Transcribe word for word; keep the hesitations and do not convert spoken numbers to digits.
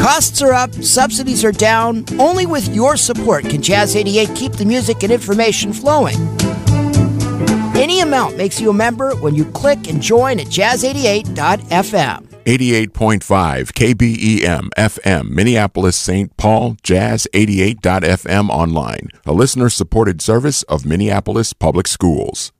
Costs are up, subsidies are down. Only with your support can Jazz eighty-eight keep the music and information flowing. Any amount makes you a member when you click and join at jazz eighty-eight dot f m. eighty-eight point five K B E M F M, Minneapolis, Saint Paul, jazz eighty-eight dot f m online, a listener-supported service of Minneapolis Public Schools.